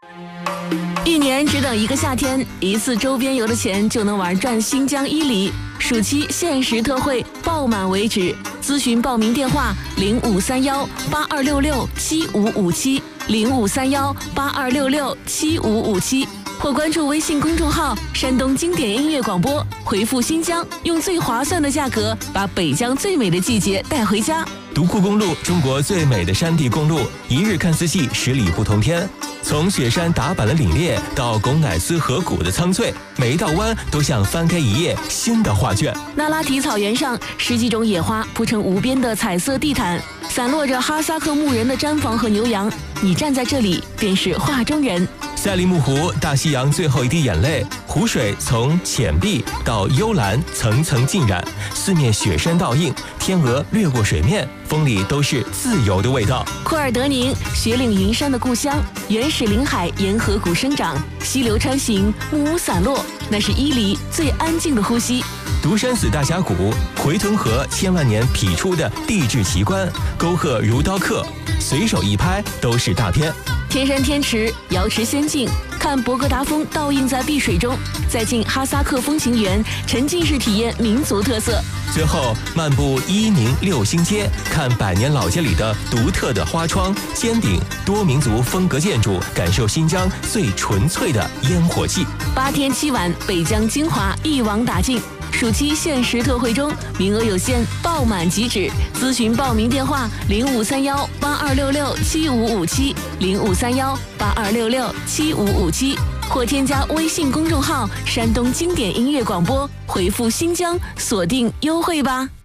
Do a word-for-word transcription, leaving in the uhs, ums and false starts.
一年只等一个夏天，一次周边游的钱就能玩转新疆伊犁。暑期限时特惠，爆满为止。咨询报名电话：零五三幺八二六六七五五七，零五三幺八二六六七五五七，或关注微信公众号“山东经典音乐广播”，回复“新疆”，用最划算的价格把北疆最美的季节带回家。 独库公路，中国最美的山地公路，一日看四季，十里不同天。从雪山打板的凛冽到拱乃斯河谷的苍翠，每一道弯都像翻开一页新的画卷。 那拉提草原上，十几种野花铺成无边的彩色地毯，散落着哈萨克牧人的毡房和牛羊。你站在这里，便是画中人。 赛里木湖，大西洋最后一滴眼泪，湖水从浅碧到幽蓝，层层浸染，四面雪山倒映，天鹅掠过水面，风里都是自由的味道。 库尔德宁，雪岭云山的故乡，原始林海沿河谷生长，溪流穿行，木屋散落，那是伊犁最安静的呼吸。 独山寺大峡谷，回屯河千万年劈出的地质奇观，沟壑如刀刻，随手一拍都是大片。 天山天池，瑶池仙境，看博格达峰倒映在碧水中，再进哈萨克风情园，沉浸式体验民族特色。 最后漫步伊宁六星街，看百年老街里的独特的花窗、尖顶、多民族风格建筑，感受新疆最纯粹的烟火气。 八天七晚，北疆精华一网打尽。暑期限时特惠中，名额有限，爆满即止。咨询报名电话：零五三幺八二六六七五五七，零五三幺八二六六七五五七，或添加微信公众号“山东经典音乐广播”，回复“新疆”锁定优惠吧。